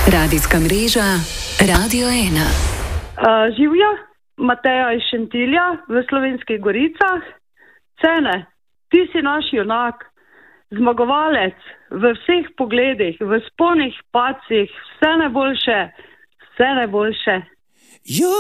Radijska mreža Radio 1. Živjo, Mateja iz Šentilja v Slovenskih Goricah. Cene, ti si naš junak, zmagovalec v vseh pogledih, v vzponih, padcih, vse najboljše.